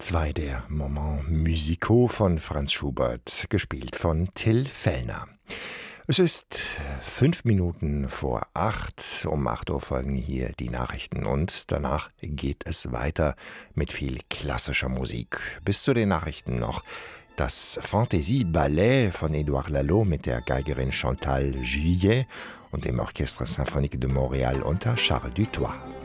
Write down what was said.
2 der Moments musicaux von Franz Schubert, gespielt von Till Fellner. Es ist 5 Minuten vor 8. Um 8 Uhr folgen hier die Nachrichten und danach geht es weiter mit viel klassischer Musik. Bis zu den Nachrichten noch das Fantasy-Ballett von Édouard Lalo mit der Geigerin Chantal Juillet und dem Orchestre Symphonique de Montréal unter Charles Dutoit.